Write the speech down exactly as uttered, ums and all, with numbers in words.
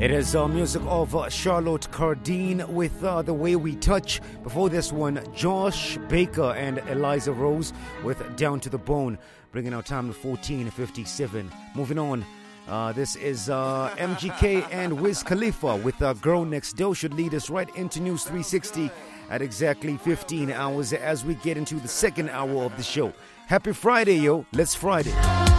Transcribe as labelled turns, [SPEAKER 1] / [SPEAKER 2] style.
[SPEAKER 1] It is uh, music of uh, Charlotte Cardine with uh, The Way We Touch. Before this one, Josh Baker and Eliza Rose with Down to the Bone, bringing our time to fourteen fifty-seven. Moving on, uh, this is uh, M G K and Wiz Khalifa with uh, Girl Next Door. Should lead us right into News three sixty at exactly fifteen hours as we get into the second hour of the show. Happy Friday, yo. Let's Friday.